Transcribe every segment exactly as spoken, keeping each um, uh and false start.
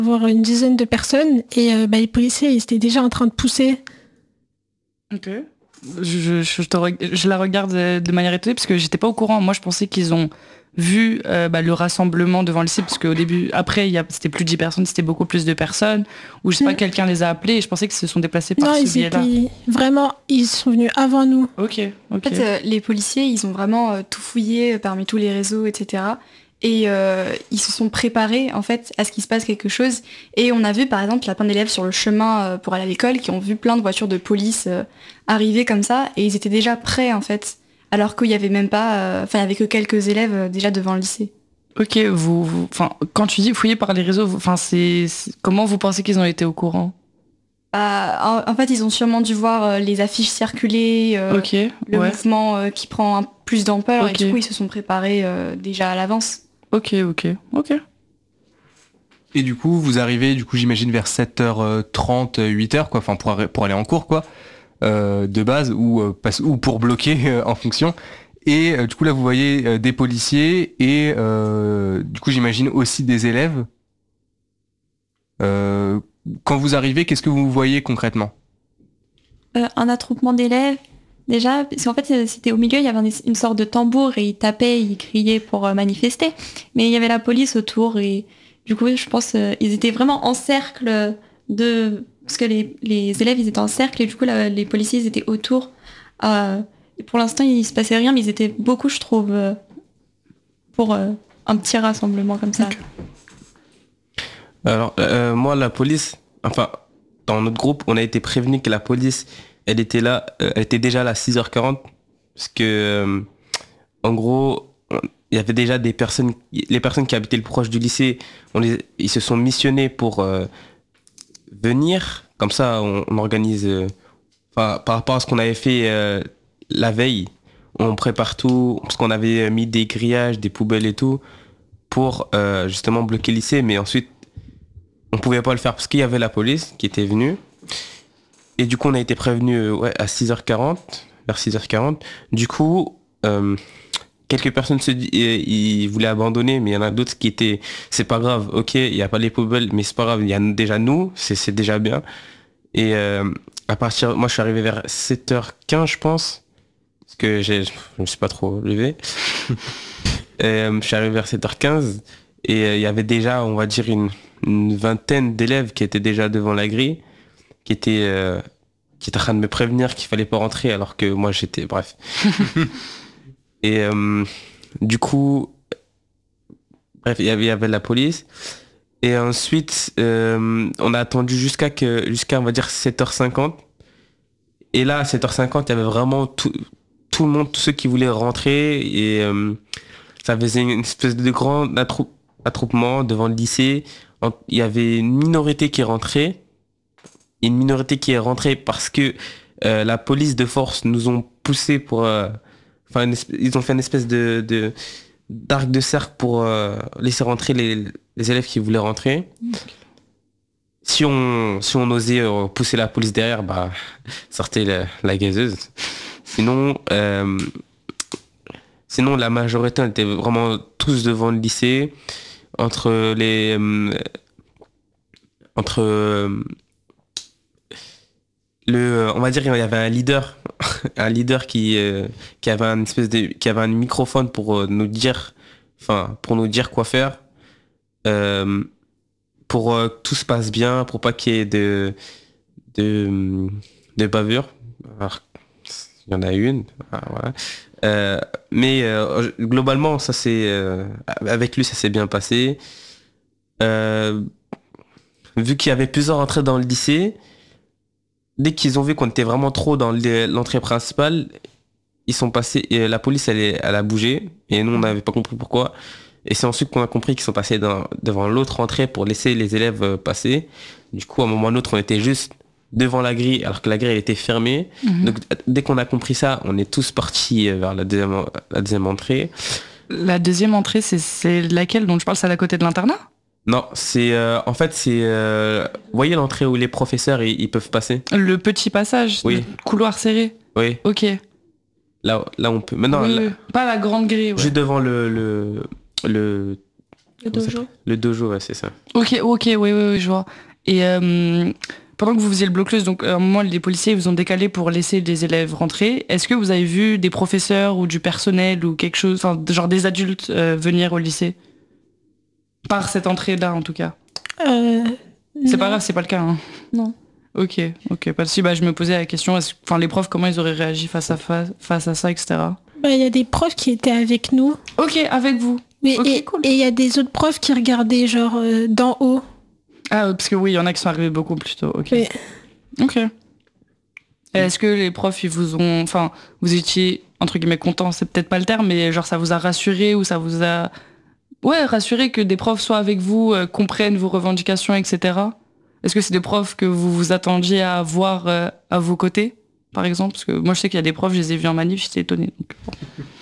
Avoir une dizaine de personnes et euh, bah, les policiers ils étaient déjà en train de pousser. Ok. Je, je, je, te re... je la regarde de manière étonnée parce que j'étais pas au courant. Moi je pensais qu'ils ont vu euh, bah, le rassemblement devant le site parce qu'au début, après y a... c'était plus de dix personnes, c'était beaucoup plus de personnes. Ou je sais pas, mmh. quelqu'un les a appelés et je pensais qu'ils se sont déplacés par non, ce ils biais-là. Étaient... Vraiment, ils sont venus avant nous. Ok, ok. En fait, euh, les policiers, ils ont vraiment euh, tout fouillé parmi tous les réseaux, et cetera. Et euh, ils se sont préparés en fait à ce qu'il se passe quelque chose. Et on a vu par exemple, il y a plein d'élèves sur le chemin euh, pour aller à l'école qui ont vu plein de voitures de police euh, arriver comme ça, et ils étaient déjà prêts en fait, alors qu'il y avait même pas, enfin euh, il y avait que quelques élèves euh, déjà devant le lycée. Ok, vous, enfin quand tu dis fouiller par les réseaux, enfin c'est, c'est comment vous pensez qu'ils ont été au courant? Bah, en, en fait, ils ont sûrement dû voir euh, les affiches circuler, euh, okay, le ouais. mouvement euh, qui prend un, plus d'ampleur, okay. et du coup ils se sont préparés euh, déjà à l'avance. Ok, ok, ok. Et du coup, vous arrivez, du coup, j'imagine vers sept heures trente, huit heures, quoi, enfin, pour, pour aller en cours, quoi, euh, de base, ou, euh, ou pour bloquer euh, en fonction. Et euh, du coup, là, vous voyez euh, des policiers et, euh, du coup, j'imagine aussi des élèves. Euh, quand vous arrivez, qu'est-ce que vous voyez concrètement ? euh, Un attroupement d'élèves. Déjà, parce qu'en fait, c'était au milieu, il y avait une sorte de tambour et ils tapaient, ils criaient pour manifester. Mais il y avait la police autour et du coup, je pense euh, ils étaient vraiment en cercle de... Parce que les, les élèves, ils étaient en cercle et du coup, la, les policiers, ils étaient autour. Euh, et pour l'instant, il se passait rien, mais ils étaient beaucoup, je trouve, euh, pour euh, un petit rassemblement comme ça. Okay. Alors, euh, moi, la police... Enfin, dans notre groupe, on a été prévenu que la police... Elle était là, elle était déjà là à six heures quarante, parce que, euh, en gros, il y avait déjà des personnes, les personnes qui habitaient le proche du lycée, on les, ils se sont missionnés pour euh, venir, comme ça on, on organise, euh, par rapport à ce qu'on avait fait euh, la veille, on prépare tout, parce qu'on avait mis des grillages, des poubelles et tout, pour euh, justement bloquer le lycée, mais ensuite, on pouvait pas le faire parce qu'il y avait la police qui était venue. Et du coup, on a été prévenu euh, ouais, à six heures quarante, vers six heures quarante. Du coup, euh, quelques personnes se dit, ils voulaient abandonner, mais il y en a d'autres qui étaient, c'est pas grave, ok, il n'y a pas les poubelles, mais c'est pas grave, il y a déjà nous, c'est, c'est déjà bien. Et euh, à partir, moi je suis arrivé vers sept heures quinze, je pense, parce que j'ai, je me suis pas trop levé. et, euh, je suis arrivé vers sept heures quinze, et il euh, y avait déjà, on va dire, une, une vingtaine d'élèves qui étaient déjà devant la grille, qui était euh, qui était en train de me prévenir qu'il fallait pas rentrer alors que moi j'étais bref. Et euh, du coup bref il y avait, y avait la police et ensuite euh, on a attendu jusqu'à que jusqu'à on va dire sept heures cinquante et là à sept heures cinquante il y avait vraiment tout tout le monde, tous ceux qui voulaient rentrer et euh, ça faisait une espèce de grand attrou- attroupement devant le lycée. Il y avait une minorité qui rentrait. Une minorité qui est rentrée parce que euh, la police de force nous ont poussé pour... Euh, enfin, espèce, ils ont fait une espèce de, de d'arc de cercle pour euh, laisser rentrer les, les élèves qui voulaient rentrer. Okay. Si on, si on osait euh, pousser la police derrière, bah, sortait la, la gazeuse. Sinon, euh, sinon, la majorité était vraiment tous devant le lycée. Entre les... Euh, entre... Euh, Le, on va dire qu'il y avait un leader, un leader qui, euh, qui avait un espèce de, qui avait un microphone pour euh, nous dire, enfin, pour nous dire quoi faire, euh, pour euh, que tout se passe bien, pour pas qu'il y ait de, de, de bavure. Alors, il y en a une, ah, voilà. euh, mais euh, globalement, ça c'est, euh, avec lui, ça s'est bien passé. Euh, vu qu'il y avait plusieurs entrées dans le lycée. Dès qu'ils ont vu qu'on était vraiment trop dans l'entrée principale, ils sont passés, et la police elle, est, elle a bougé, et nous on n'avait pas compris pourquoi. Et c'est ensuite qu'on a compris qu'ils sont passés dans, devant l'autre entrée pour laisser les élèves passer. Du coup, à un moment ou à un autre, on était juste devant la grille, alors que la grille elle était fermée. Mm-hmm. Donc dès qu'on a compris ça, on est tous partis vers la deuxième, la deuxième entrée. La deuxième entrée, c'est, c'est laquelle dont je parle, c'est à la côté de l'internat ? Non, c'est euh, en fait c'est euh, vous voyez l'entrée où les professeurs ils, ils peuvent passer. Le petit passage, oui. Le couloir serré. Oui. Ok. Là, là on peut. Maintenant, oui, là, pas la grande grille. Ouais. Juste devant le le le Le Comment ça dojo. s'appelle Le dojo, ouais, c'est ça. Ok, ok, oui, oui, oui, je vois. Et euh, pendant que vous faisiez le blocus, donc à un moment, les policiers vous ont décalé pour laisser les élèves rentrer. Est-ce que vous avez vu des professeurs ou du personnel ou quelque chose, enfin, genre des adultes euh, venir au lycée? Par cette entrée-là, en tout cas. Euh, C'est non. pas grave, c'est pas le cas. Hein. Non. Ok, ok. Pas de souci. Bah, je me posais la question, est-ce, enfin, les profs, comment ils auraient réagi face à face, face à ça, et cetera. Bah, il y a des profs qui étaient avec nous. Ok, avec vous. Mais, Ok, et cool. et il y a des autres profs qui regardaient genre euh, d'en haut. Ah, parce que oui, il y en a qui sont arrivés beaucoup plus tôt. Ok. Oui. Ok. Et est-ce que les profs, ils vous ont, enfin, vous étiez entre guillemets content, c'est peut-être pas le terme, mais genre ça vous a rassuré ou ça vous a, ouais, rassuré que des profs soient avec vous, euh, comprennent vos revendications, et cetera. Est-ce que c'est des profs que vous vous attendiez à voir euh, à vos côtés, par exemple? Parce que moi, je sais qu'il y a des profs, je les ai vus en manif, j'étais étonnée. Donc, bon.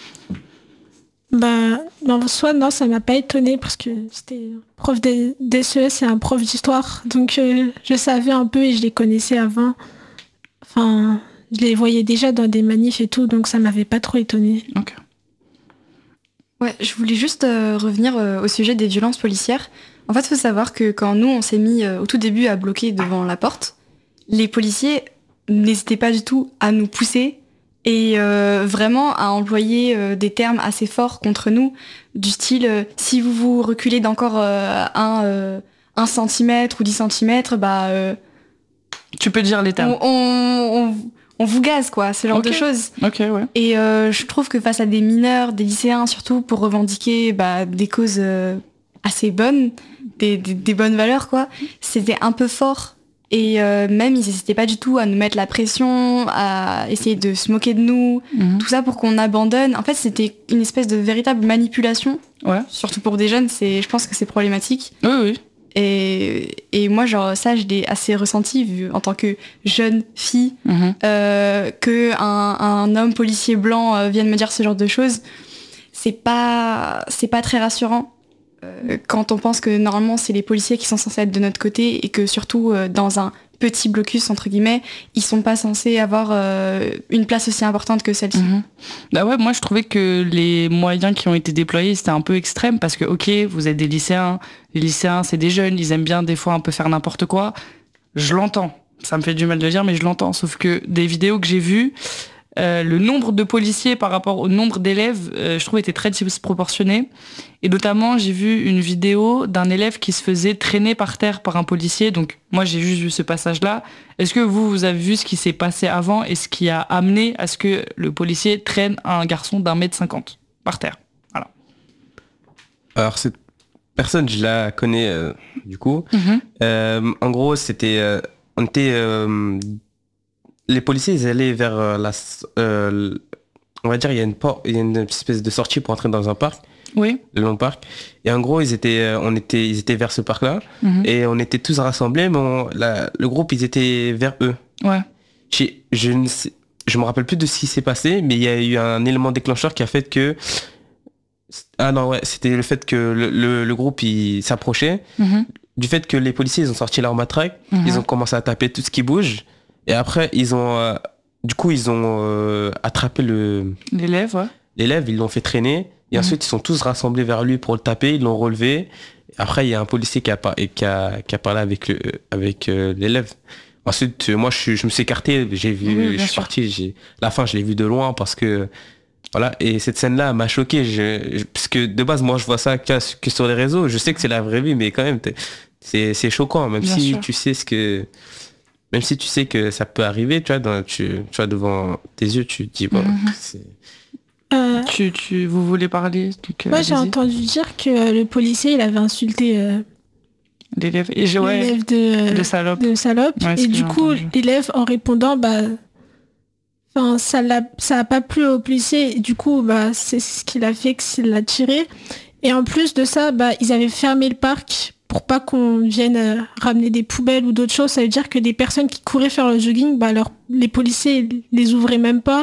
Bah, en soi, non, ça m'a pas étonnée parce que c'était prof de d'S E S et un prof d'histoire. Donc, euh, je savais un peu et je les connaissais avant. Enfin, je les voyais déjà dans des manifs et tout, donc ça m'avait pas trop étonnée. Ok. Ouais, je voulais juste euh, revenir euh, au sujet des violences policières. En fait, il faut savoir que quand nous, on s'est mis euh, au tout début à bloquer devant la porte, les policiers n'hésitaient pas du tout à nous pousser et euh, vraiment à employer euh, des termes assez forts contre nous, du style euh, si vous vous reculez d'encore euh, un, euh, un centimètre ou dix centimètres, bah, euh, Tu peux dire les on, termes. on, on, on vous gaze, quoi, ce genre Ok. de choses. Ok, ouais. Et euh, je trouve que face à des mineurs, des lycéens surtout, pour revendiquer bah, des causes euh, assez bonnes, des, des, des bonnes valeurs, quoi, c'était un peu fort. Et euh, même, ils n'hésitaient pas du tout à nous mettre la pression, à essayer de se moquer de nous, Mhm. tout ça pour qu'on abandonne. En fait, c'était une espèce de véritable manipulation. Ouais. Surtout pour des jeunes, c'est, je pense que c'est problématique. Oui, oui. Et, et moi, genre, ça, je l'ai assez ressenti, vu en tant que jeune fille, Mhm. euh, que un, un homme policier blanc euh, vienne me dire ce genre de choses, c'est pas, c'est pas très rassurant. Euh, quand on pense que normalement c'est les policiers qui sont censés être de notre côté et que surtout euh, dans un petit blocus entre guillemets, ils sont pas censés avoir euh, une place aussi importante que celle-ci. Mhm. Bah ouais, moi je trouvais que les moyens qui ont été déployés c'était un peu extrême parce que ok, vous êtes des lycéens, les lycéens c'est des jeunes, ils aiment bien des fois un peu faire n'importe quoi. Je l'entends, ça me fait du mal de le dire, mais je l'entends. Sauf que des vidéos que j'ai vues, euh, le nombre de policiers par rapport au nombre d'élèves, euh, je trouve était très disproportionné. Et notamment, j'ai vu une vidéo d'un élève qui se faisait traîner par terre par un policier. Donc moi, j'ai juste vu ce passage-là. Est-ce que vous, vous avez vu ce qui s'est passé avant et ce qui a amené à ce que le policier traîne un garçon d'un mètre cinquante par terre? Voilà. Alors cette personne, je la connais euh, du coup. Mhm. Euh, en gros, c'était, euh, on était, euh, les policiers, ils allaient vers euh, la, euh, on va dire, il y a une porte, il y a une espèce de sortie pour entrer dans un parc, Oui. le long parc. Et en gros, ils étaient, euh, on était, ils étaient vers ce parc-là, Mhm. et on était tous rassemblés, mais on- la- le groupe, ils étaient vers eux. Ouais. Je, je ne sais, je me rappelle plus de ce qui s'est passé, mais il y a eu un élément déclencheur qui a fait que, ah non ouais, c'était le fait que le, le, le groupe il s'approchait. Mhm. Du fait que les policiers ils ont sorti leur matraque, Mhm. ils ont commencé à taper tout ce qui bouge et après ils ont euh, du coup ils ont euh, attrapé le L'élève, ouais. l'élève, ils l'ont fait traîner et Mhm. ensuite ils sont tous rassemblés vers lui pour le taper, ils l'ont relevé. Après il y a un policier qui a, par- et qui a, qui a parlé avec le avec euh, l'élève. Ensuite euh, moi je, suis- je me suis écarté, j'ai vu, Oui, je bien suis sûr. parti, j'ai la fin je l'ai vu de loin parce que voilà, et cette scène-là m'a choqué, je, je- parce que de base, moi, je vois ça que, que sur les réseaux, je sais que c'est la vraie vie, mais quand même, t'es- c'est c'est choquant, même Bien si sûr. tu sais ce que, même si tu sais que ça peut arriver, tu vois, dans, tu, tu vois devant tes yeux, tu te dis, bon, Mhm. c'est... Euh, Tu, tu, vous voulez parler donc, euh, moi, j'ai allez-y. entendu dire que euh, le policier, il avait insulté euh, L'élève. Et je, ouais, l'élève de, de salope. de salope. Ouais, c'est Et ce que du j'ai coup, entendu. l'élève, en répondant, bah, enfin, ça l'a, ça a pas plu au policier. Et du coup, bah, c'est ce qu'il a fait, que s'il l'a tiré. Et en plus de ça, bah, ils avaient fermé le parc pour pas qu'on vienne euh, ramener des poubelles ou d'autres choses. Ça veut dire que des personnes qui couraient faire le jogging, bah, leur, les policiers les ouvraient même pas.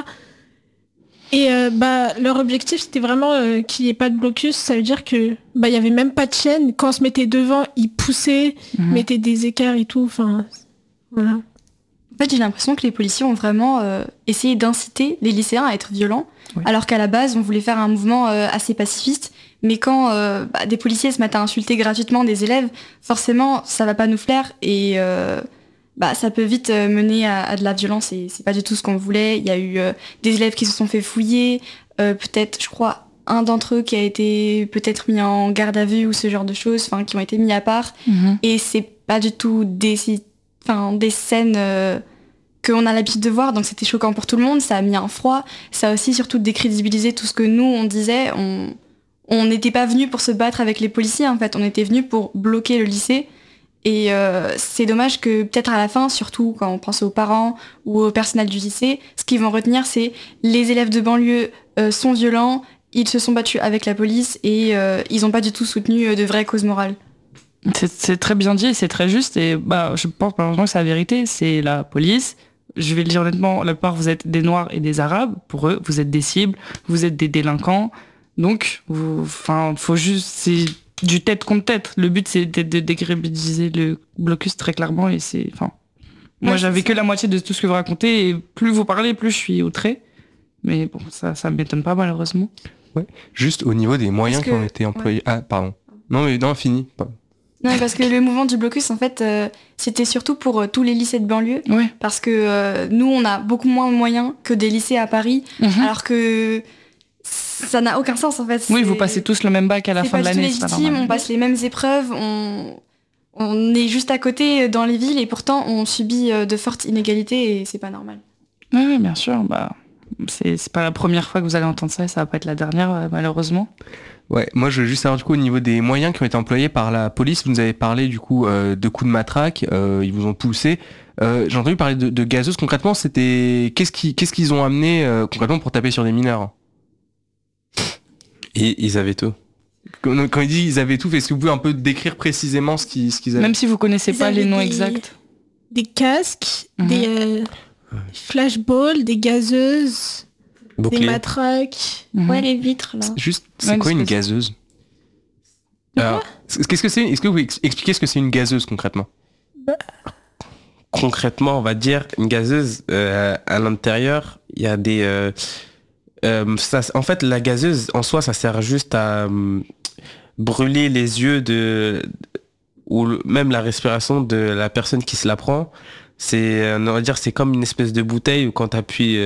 Et euh, bah, leur objectif, c'était vraiment euh, qu'il n'y ait pas de blocus. Ça veut dire que bah, il y avait même pas de chaîne. Quand on se mettait devant, ils poussaient, Mhm. mettaient des écarts et tout. Enfin, voilà. En fait, j'ai l'impression que les policiers ont vraiment euh, essayé d'inciter les lycéens à être violents, Oui. alors qu'à la base, on voulait faire un mouvement euh, assez pacifiste. Mais quand euh, bah, des policiers se mettent à insulter gratuitement des élèves, forcément, ça va pas nous plaire et euh, bah, ça peut vite euh, mener à, à de la violence et c'est pas du tout ce qu'on voulait. Il y a eu euh, des élèves qui se sont fait fouiller, euh, peut-être, je crois, un d'entre eux qui a été peut-être mis en garde à vue ou ce genre de choses, enfin, qui ont été mis à part. Mm-hmm. Et c'est pas du tout des, enfin, des scènes euh, qu'on a l'habitude de voir, donc c'était choquant pour tout le monde, ça a mis un froid, ça a aussi surtout décrédibilisé tout ce que nous, on disait. On on n'était pas venus pour se battre avec les policiers, en fait, on était venus pour bloquer le lycée. Et euh, c'est dommage que peut-être à la fin, surtout quand on pense aux parents ou au personnel du lycée, ce qu'ils vont retenir, c'est les élèves de banlieue euh, sont violents, ils se sont battus avec la police et euh, ils n'ont pas du tout soutenu euh, de vraies causes morales. C'est, c'est très bien dit, c'est très juste et bah, je pense malheureusement que c'est la vérité, c'est la police. Je vais le dire honnêtement, la plupart vous êtes des Noirs et des Arabes, pour eux, vous êtes des cibles, vous êtes des délinquants. Donc, enfin, faut juste, c'est du tête contre tête. Le but, c'est de, de décrédibiliser le blocus très clairement et c'est, enfin, moi, Ouais, j'avais c'est que ça. la moitié de tout ce que vous racontez et plus vous parlez, plus je suis outré. Mais bon, ça, ça m'étonne pas malheureusement. Juste au niveau des moyens Parce qui ont que- été employés. Ah, pardon. Non, mais non, fini. Pas- Non, mais parce que le mouvement du blocus, en fait, euh, c'était surtout pour euh, tous les lycées de banlieue. Ouais. Parce que euh, nous, on a beaucoup moins de moyens que des lycées à Paris, Mhm. alors que ça n'a aucun sens, en fait. Oui, C'est- vous passez tous le même bac à la c'est fin pas de du tout l'année. c'est pas légitime, normal. on passe les mêmes épreuves, on... on est juste à côté dans les villes et pourtant on subit euh, de fortes inégalités et c'est pas normal. Oui, oui, bien sûr. Bah, c'est, c'est pas la première fois que vous allez entendre ça et ça va pas être la dernière, euh, malheureusement. Ouais, moi je veux juste savoir du coup au niveau des moyens qui ont été employés par la police, vous nous avez parlé du coup euh, de coups de matraque, euh, ils vous ont poussé. Euh, j'ai entendu parler de, de gazeuses. Concrètement, c'était qu'est-ce qui, qu'est-ce qu'ils ont amené euh, concrètement pour taper sur des mineurs? Et ils avaient tout. Quand, quand ils disent ils avaient tout, est-ce que vous pouvez un peu décrire précisément ce qu'ils, ce qu'ils avaient? Même si vous connaissez Ils pas les avaient noms des- exacts. Des casques, Mhm. des euh, flashballs, des gazeuses, des Bouclier. matraques. Mhm. Ouais, les vitres, là. Juste, c'est Ouais, quoi une une espèce- gazeuse? De Alors, qu'est-ce que c'est? Est-ce que vous ex- expliquez ce que c'est une gazeuse concrètement? Concrètement, on va dire une gazeuse, euh, à l'intérieur, il y a des... euh, euh, ça, en fait, la gazeuse, en soi, ça sert juste à euh, brûler les yeux de... ou le- même la respiration de la personne qui se la prend. C'est, euh, on va dire, c'est comme une espèce de bouteille où quand tu appuies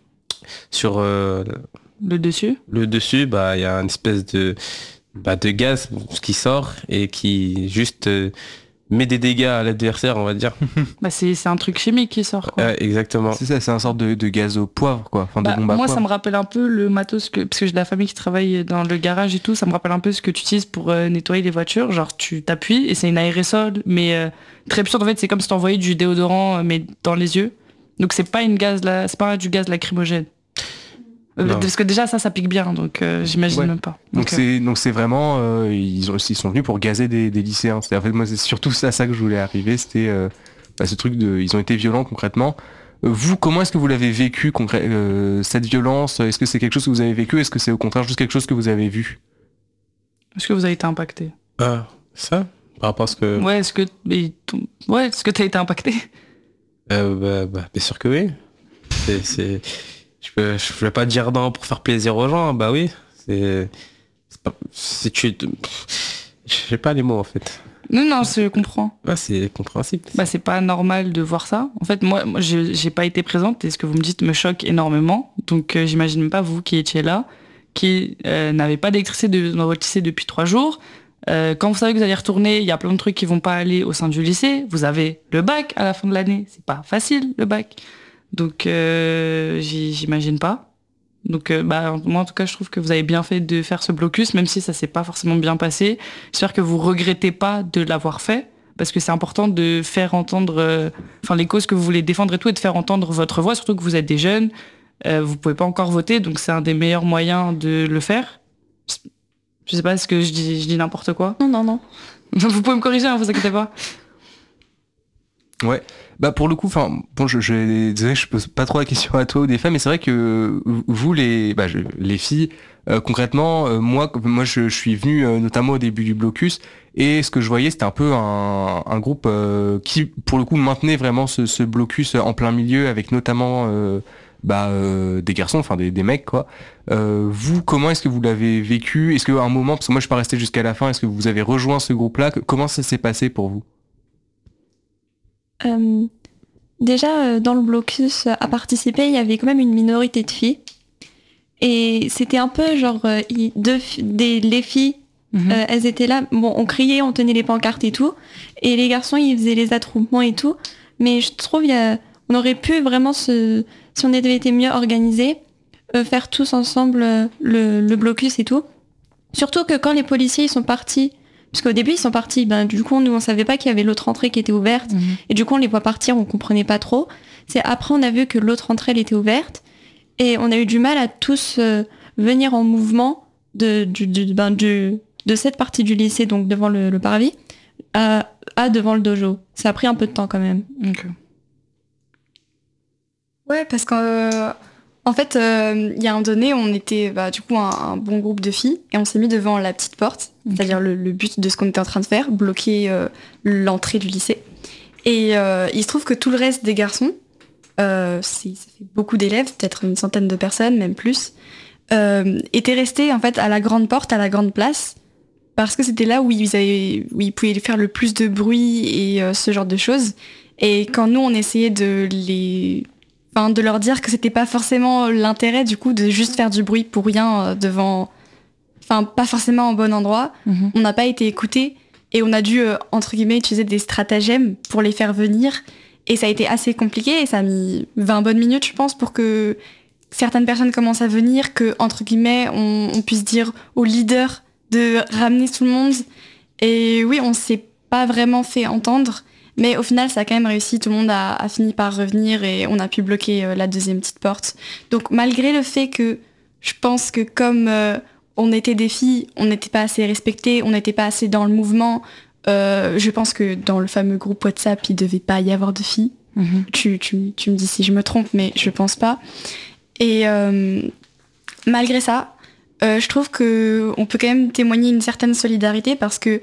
sur euh, Le dessus. le dessus, bah, il y a une espèce de, bah, de gaz qui sort et qui juste euh, met des dégâts à l'adversaire, on va dire. Bah, c'est, c'est un truc chimique qui sort, quoi. Ouais, exactement. C'est ça, c'est un sorte de, de gaz au poivre quoi, enfin de Bah, bombe à moi, poivre. ça me rappelle un peu le matos que, parce que j'ai de la famille qui travaille dans le garage et tout, ça me rappelle un peu ce que tu utilises pour euh, nettoyer les voitures. Genre, tu t'appuies et c'est une aérosol, mais euh, très puissante. En fait, c'est comme si t'envoyais du déodorant, euh, mais dans les yeux. Donc, c'est pas une gaz, là, c'est pas du gaz lacrymogène. Euh, Non. parce que déjà, ça, ça pique bien, donc euh, j'imagine Ouais. même pas. Donc Donc, euh, c'est donc c'est vraiment euh, ils, ont, ils sont venus pour gazer des, des lycéens. C'est en fait moi c'est surtout à ça que je voulais arriver. C'était euh, bah, ce truc de ils ont été violents concrètement. Euh, vous comment est-ce que vous l'avez vécu concrè- euh, cette violence? Est-ce que c'est quelque chose que vous avez vécu? Est-ce que c'est au contraire juste quelque chose que vous avez vu? est-ce que vous avez été impacté? Ah, ça par rapport à ce que... Ouais, est-ce que, mais, ton- ouais, est-ce que t'as été impacté? Euh, bah, bah, bien sûr que oui. C'est, c'est... Je peux, je vais pas dire non pour faire plaisir aux gens, bah oui. C'est, c'est pas, si tu, je sais pas les mots en fait. Non, non, je comprends. Ouais, c'est compréhensible. Bah, c'est pas normal de voir ça. En fait, moi, moi j'ai j'ai pas été présente et ce que vous me dites me choque énormément. Donc, euh, j'imagine même pas vous qui étiez là, qui euh, n'avez pas d'électricité de- dans votre lycée depuis trois jours. Euh, quand vous savez que vous allez retourner, il y a plein de trucs qui vont pas aller au sein du lycée. Vous avez le bac à la fin de l'année. C'est pas facile, le bac. Donc, euh, j'y- j'imagine pas. Donc, euh, bah, moi, en tout cas, je trouve que vous avez bien fait de faire ce blocus, même si ça s'est pas forcément bien passé. J'espère que vous regrettez pas de l'avoir fait, parce que c'est important de faire entendre, euh, enfin, les causes que vous voulez défendre et tout, et de faire entendre votre voix, surtout que vous êtes des jeunes, euh, vous pouvez pas encore voter, donc c'est un des meilleurs moyens de le faire. Je sais pas, est-ce que je dis, je dis n'importe quoi? Non, non, non. Vous pouvez me corriger, hein, vous inquiétez pas. Ouais. Bah pour le coup, enfin bon, je, je désolé, je pose pas trop la question à toi ou des femmes, mais c'est vrai que vous les, bah, je- les filles, euh, concrètement, euh, moi, moi je, je suis venu euh, notamment au début du blocus Et ce que je voyais, c'était un peu un, un groupe euh, qui, pour le coup, maintenait vraiment ce, ce blocus en plein milieu, avec notamment euh, bah, euh, des garçons, enfin des, des mecs, quoi. Euh, vous, comment est-ce que vous l'avez vécu ? Est-ce qu'à un moment, parce que moi je suis pas resté jusqu'à la fin, est-ce que vous avez rejoint ce groupe-là ? Comment ça s'est passé pour vous ? Euh, déjà, euh, dans le blocus à participer, il y avait quand même une minorité de filles. Et c'était un peu genre, euh, il- deux, fi- des, les filles, Mhm. euh, elles étaient là, bon, on criait, on tenait les pancartes et tout. Et les garçons, ils faisaient les attroupements et tout. Mais je trouve, il y a, on aurait pu vraiment, se, si on avait été mieux organisés, euh, faire tous ensemble euh, le, le blocus et tout. Surtout que quand les policiers ils sont partis, parce qu'au début ils sont partis, ben du coup nous on savait pas qu'il y avait l'autre entrée qui était ouverte, Mhm. et du coup on les voit partir, on comprenait pas trop. C'est après on a vu que l'autre entrée elle était ouverte, et on a eu du mal à tous euh, venir en mouvement de, du, du- ben, du- de cette partie du lycée, donc devant le, le parvis, à, à devant le dojo. Ça a pris un peu de temps quand même. Ok. Ouais, parce qu'en euh, en fait, euh, il y a un donné, on était bah, du coup un, un bon groupe de filles et on s'est mis devant la petite porte, Ok. c'est-à-dire le, le but de ce qu'on était en train de faire, bloquer euh, l'entrée du lycée. Et euh, il se trouve que tout le reste des garçons, euh, c'est- ça fait beaucoup d'élèves, peut-être une centaine de personnes, même plus, euh, étaient restés en fait à la grande porte, à la grande place, parce que c'était là où ils, avaient, où ils pouvaient faire le plus de bruit et euh, ce genre de choses. Et quand nous, on essayait de les... Enfin, de leur dire que c'était pas forcément l'intérêt, du coup, de juste faire du bruit pour rien euh, devant... Enfin, pas forcément au bon endroit, Mhm. on n'a pas été écoutés et on a dû, euh, entre guillemets, utiliser des stratagèmes pour les faire venir. Et ça a été assez compliqué et ça a mis vingt bonnes minutes, je pense, pour que certaines personnes commencent à venir, que, entre guillemets, on, on puisse dire au leader de ramener tout le monde. Et oui, on s'est pas vraiment fait entendre, mais au final, ça a quand même réussi. Tout le monde a, a fini par revenir et on a pu bloquer euh, la deuxième petite porte. Donc, malgré le fait que je pense que comme euh, on était des filles, on n'était pas assez respectées, on n'était pas assez dans le mouvement, euh, je pense que dans le fameux groupe WhatsApp, il devait pas y avoir de filles. Mhm. Tu, tu, tu me dis si je me trompe, mais je pense pas. Et euh, malgré ça, euh, je trouve que on peut quand même témoigner une certaine solidarité parce que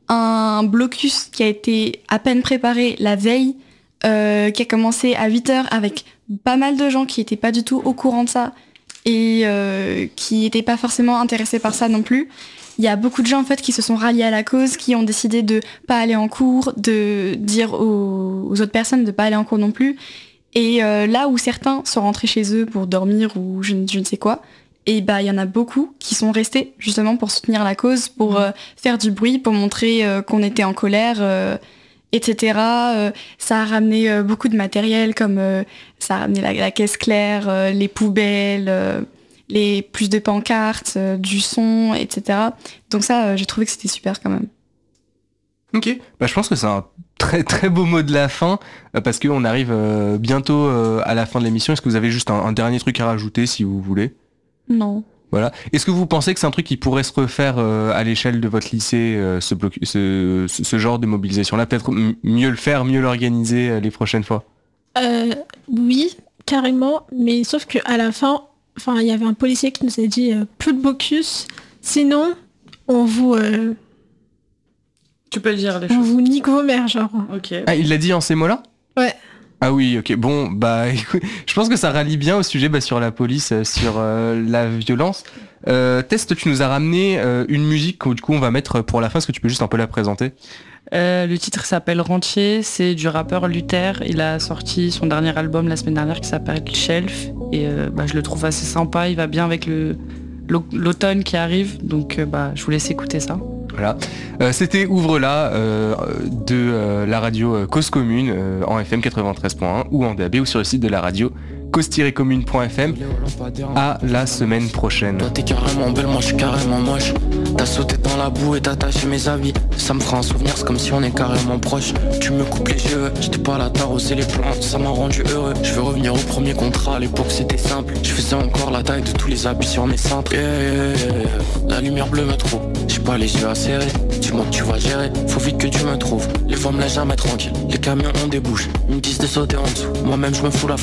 un blocus qui a été à peine préparé la veille, euh, qui a commencé à huit heures avec pas mal de gens qui étaient pas du tout au courant de ça et euh, qui n'étaient pas forcément intéressés par ça non plus. Il y a beaucoup de gens en fait qui se sont ralliés à la cause, qui ont décidé de pas aller en cours, de dire aux, aux autres personnes de pas aller en cours non plus. Et euh, là où certains sont rentrés chez eux pour dormir ou je, ne- je ne sais quoi, et bah il y en a beaucoup qui sont restés justement pour soutenir la cause, pour euh, faire du bruit, pour montrer euh, qu'on était en colère, euh, et cetera. Euh, ça a ramené euh, beaucoup de matériel comme euh, ça a ramené la, la caisse claire, euh, les poubelles, euh, les plus de pancartes, euh, du son, et cetera. Donc ça, euh, j'ai trouvé que c'était super quand même. Ok, bah, je pense que c'est un très très beau mot de la fin, euh, parce qu'on arrive euh, bientôt euh, à la fin de l'émission. Est-ce que vous avez juste un, un dernier truc à rajouter si vous voulez ? Non. Voilà. Est-ce que vous pensez que c'est un truc qui pourrait se refaire euh, à l'échelle de votre lycée, euh, ce, bloc- ce, ce, ce genre de mobilisation-là ? Peut-être m- mieux le faire, mieux l'organiser euh, les prochaines fois ? Euh, oui, carrément, mais sauf qu'à la fin, enfin, il y avait un policier qui nous a dit euh, plus de blocus, sinon on vous, euh, Tu peux dire les on choses. vous nique vos mères, genre. Ok. Ah, il l'a dit en ces mots-là ? Ouais. Ah oui, ok. Bon, bah, écoute, je pense que ça rallie bien au sujet bah, sur la police, euh, sur euh, la violence. Euh, Test, tu nous as ramené euh, une musique que du coup on va mettre pour la fin. Est-ce que tu peux juste un peu la présenter ? Euh, le titre s'appelle Rentier, c'est du rappeur Luther. Il a sorti son dernier album la semaine dernière qui s'appelle Shelf. Et euh, bah, je le trouve assez sympa, il va bien avec le l'au- l'automne qui arrive. Donc euh, bah, je vous laisse écouter ça. Voilà. Euh, C'était Ouvre-la euh, de euh, la radio euh, Cause Commune euh, en F M quatre-vingt-treize point un ou en D A B ou sur le site de la radio cause tiret commune point f m. À la semaine prochaine. Toi t'es carrément belle, moi je suis carrément moche. T'as sauté dans la boue et t'as taché mes habits. Ça me fera un souvenir, c'est comme si on est carrément proche. Tu me coupes les cheveux, j'étais pas là, t'as rosé les plantes, ça m'a rendu heureux. Je veux revenir au premier contrat, à l'époque c'était simple. Je faisais encore la taille de tous les habits sur mes cintres. Yeah, yeah, yeah. La lumière bleue me trouve, j'ai pas les yeux acérés. Dis-moi que tu vas gérer, faut vite que tu me trouves. Les voix me laissent jamais tranquille, les camions ont des bouches, ils me disent de sauter en dessous. Moi-même je me fous la